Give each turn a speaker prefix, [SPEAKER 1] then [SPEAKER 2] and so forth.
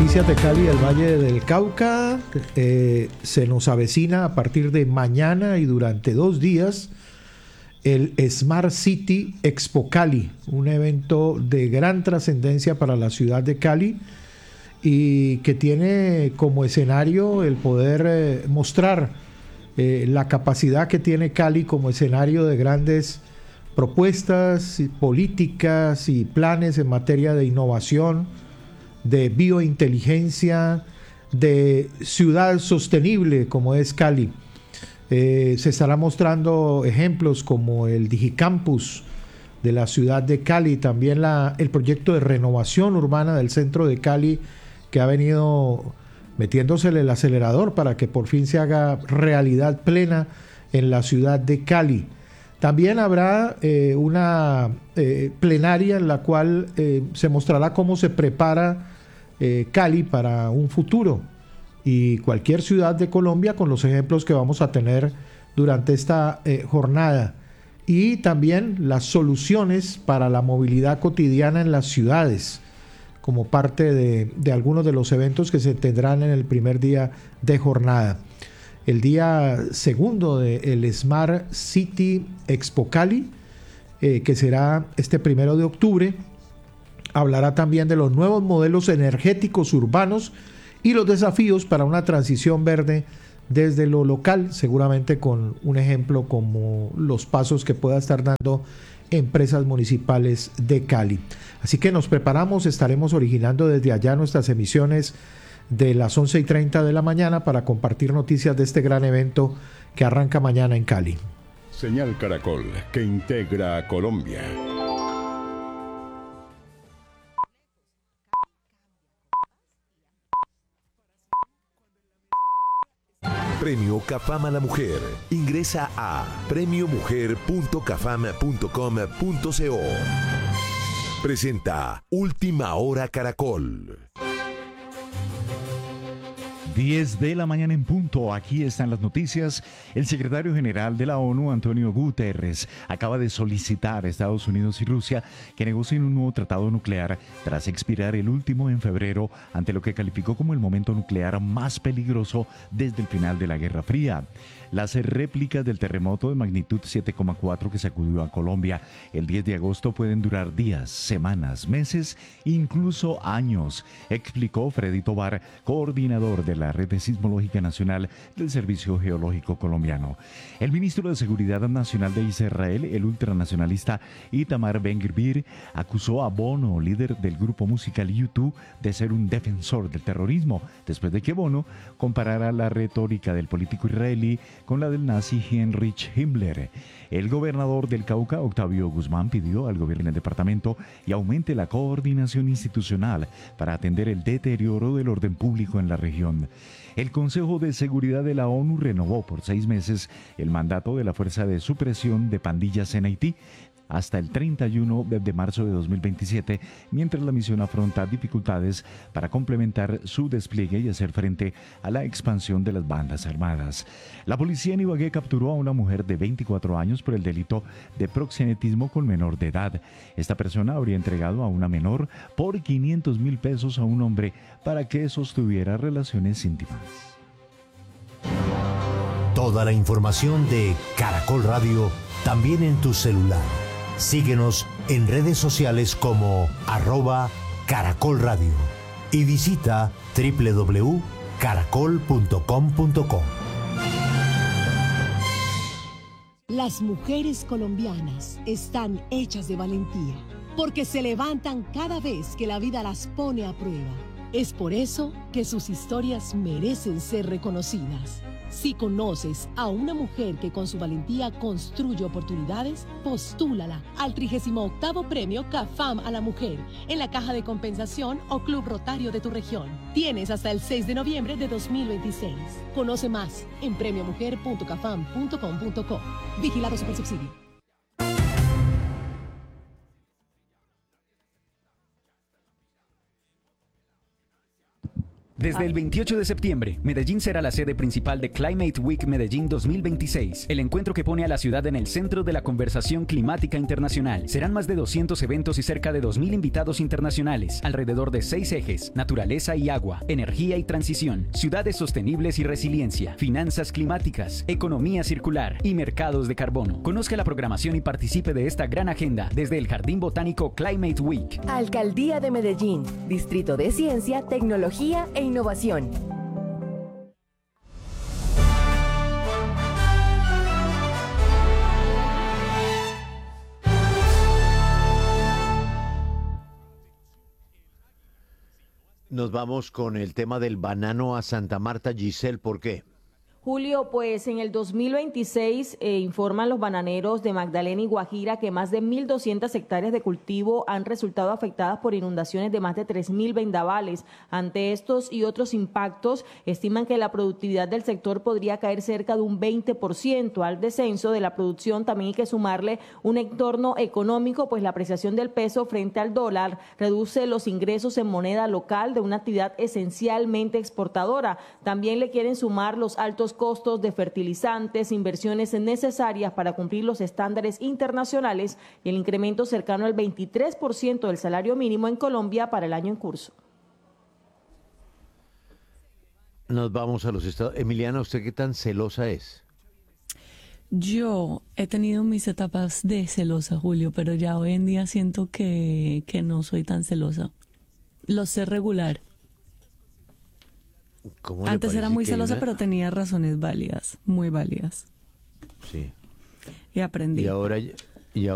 [SPEAKER 1] noticias de Cali y del Valle del Cauca. Se nos avecina a partir de mañana y durante 2 días el Smart City Expo Cali, un evento de gran trascendencia para la ciudad de Cali y que tiene como escenario el poder mostrar la capacidad que tiene Cali como escenario de grandes propuestas políticas y planes en materia de innovación, de biointeligencia, de ciudad sostenible como es Cali. Se estará mostrando ejemplos como el Digicampus de la ciudad de Cali, también el proyecto de renovación urbana del centro de Cali, que ha venido metiéndosele el acelerador para que por fin se haga realidad plena en la ciudad de Cali. También habrá una plenaria en la cual se mostrará cómo se prepara Cali para un futuro, y cualquier ciudad de Colombia, con los ejemplos que vamos a tener durante esta jornada, y también las soluciones para la movilidad cotidiana en las ciudades, como parte de algunos de los eventos que se tendrán en el primer día de jornada. El día segundo del Smart City Expo Cali, que será este 1 de octubre, hablará también de los nuevos modelos energéticos urbanos y los desafíos para una transición verde desde lo local, seguramente con un ejemplo como los pasos que pueda estar dando empresas municipales de Cali. Así que nos preparamos, estaremos originando desde allá nuestras emisiones de las 11:30 de la mañana para compartir noticias de este gran evento que arranca mañana en Cali.
[SPEAKER 2] Señal Caracol, que integra a Colombia.
[SPEAKER 3] Premio CAFAM a la Mujer. Ingresa a premiomujer.cafam.com.co. Presenta Última Hora Caracol.
[SPEAKER 4] 10 de la mañana en punto. Aquí están las noticias. El secretario general de la ONU, Antonio Guterres, acaba de solicitar a Estados Unidos y Rusia que negocien un nuevo tratado nuclear tras expirar el último en febrero, ante lo que calificó como el momento nuclear más peligroso desde el final de la Guerra Fría. Las réplicas del terremoto de magnitud 7,4 que sacudió a Colombia el 10 de agosto pueden durar días, semanas, meses, incluso años, explicó Freddy Tobar, coordinador de la Red de Sismológica Nacional del Servicio Geológico Colombiano. El ministro de Seguridad Nacional de Israel, el ultranacionalista Itamar Ben-Gvir, acusó a Bono, líder del grupo musical U2, de ser un defensor del terrorismo, después de que Bono comparara la retórica del político israelí con la del nazi Heinrich Himmler. El gobernador del Cauca, Octavio Guzmán, pidió al gobierno del departamento y aumente la coordinación institucional para atender el deterioro del orden público en la región. El Consejo de Seguridad de la ONU renovó por 6 meses el mandato de la Fuerza de Supresión de Pandillas en Haití hasta el 31 de marzo de 2027, mientras la misión afronta dificultades para complementar su despliegue y hacer frente a la expansión de las bandas armadas. La policía en Ibagué capturó a una mujer de 24 años por el delito de proxenetismo con menor de edad. Esta persona habría entregado a una menor por 500,000 pesos a un hombre para que sostuviera relaciones íntimas.
[SPEAKER 5] Toda la información de Caracol Radio también en tu celular. Síguenos en redes sociales como @Caracol Radio y visita www.caracol.com.co.
[SPEAKER 6] Las mujeres colombianas están hechas de valentía, porque se levantan cada vez que la vida las pone a prueba. Es por eso que sus historias merecen ser reconocidas. Si conoces a una mujer que con su valentía construye oportunidades, postúlala al 38º Premio CAFAM a la Mujer en la Caja de Compensación o Club Rotario de tu región. Tienes hasta el 6 de noviembre de 2026. Conoce más en premiomujer.cafam.com.co. Vigilado Supersubsidio.
[SPEAKER 7] Desde el 28 de septiembre, Medellín será la sede principal de Climate Week Medellín 2026, el encuentro que pone a la ciudad en el centro de la conversación climática internacional. Serán más de 200 eventos y cerca de 2.000 invitados internacionales, alrededor de 6 ejes: naturaleza y agua, energía y transición, ciudades sostenibles y resiliencia, finanzas climáticas, economía circular y mercados de carbono. Conozca la programación y participe de esta gran agenda desde el Jardín Botánico Climate Week.
[SPEAKER 8] Alcaldía de Medellín, Distrito de Ciencia, Tecnología e Innovación.
[SPEAKER 9] Nos vamos con el tema del banano a Santa Marta. Giselle, ¿por qué?
[SPEAKER 10] Julio, pues en el 2026 informan los bananeros de Magdalena y Guajira que más de 1.200 hectáreas de cultivo han resultado afectadas por inundaciones de más de 3.000 vendavales. Ante estos y otros impactos, estiman que la productividad del sector podría caer cerca de un 20%. Al descenso de la producción también hay que sumarle un entorno económico, pues la apreciación del peso frente al dólar reduce los ingresos en moneda local de una actividad esencialmente exportadora. También le quieren sumar los altos costos de fertilizantes, inversiones necesarias para cumplir los estándares internacionales y el incremento cercano al 23% del salario mínimo en Colombia para el año en curso.
[SPEAKER 9] Nos vamos a los estados. Emiliana, ¿usted qué tan celosa es?
[SPEAKER 11] Yo he tenido mis etapas de celosa, Julio, pero ya hoy en día siento que no soy tan celosa. Lo sé regular. Antes era muy celosa, pero tenía razones válidas, muy válidas.
[SPEAKER 9] Sí.
[SPEAKER 11] Y aprendí.
[SPEAKER 9] Y ahora